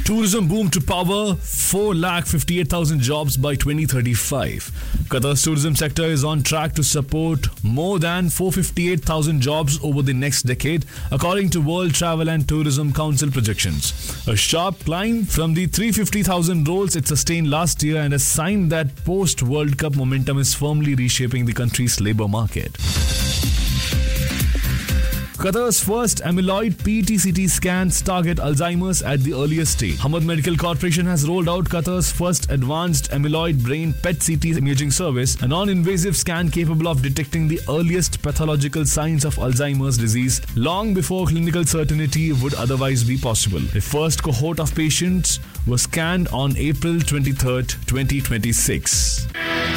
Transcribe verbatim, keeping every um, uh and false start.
Tourism boom to power four lakh fifty-eight thousand jobs by twenty thirty-five. Qatar's tourism sector is on track to support more than four hundred fifty-eight thousand jobs over the next decade, according to World Travel and Tourism Council projections. A sharp climb from the three hundred fifty thousand roles it sustained last year and a sign that post-World Cup momentum is firmly reshaping the country's labour market. Qatar's first amyloid P E T C T scans target Alzheimer's at the earliest stage. Hamad Medical Corporation has rolled out Qatar's first advanced amyloid brain P E T C T imaging service, a non-invasive scan capable of detecting the earliest pathological signs of Alzheimer's disease long before clinical certainty would otherwise be possible. The first cohort of patients was scanned on April twenty-third, twenty twenty-six.